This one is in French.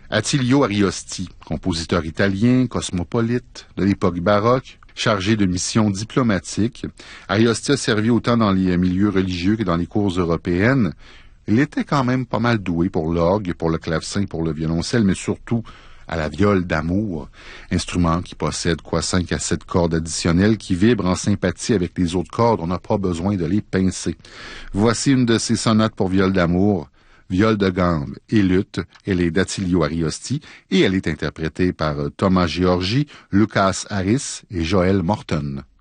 Attilio Ariosti, compositeur italien, cosmopolite de l'époque baroque, chargé de missions diplomatiques. Ariosti a servi autant dans les milieux religieux que dans les cours européennes. Il était quand même pas mal doué pour l'orgue, pour le clavecin, pour le violoncelle, mais surtout à la viole d'amour, instrument qui possède 5 à 7 cordes additionnelles qui vibrent en sympathie avec les autres cordes. On n'a pas besoin de les pincer. Voici une de ces sonates pour viole d'amour, viole de gambe et luth. Elle est d'Attilio Ariosti et elle est interprétée par Thomas Georgi, Lucas Harris et Joel Morton.